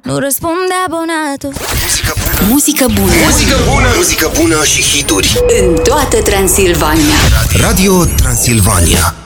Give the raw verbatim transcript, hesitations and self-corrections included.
nu răspunde abonatul. Muzică bună. Muzică bună. Muzică bună. Muzică bună și hituri În toată Transilvania. Radio Transilvania.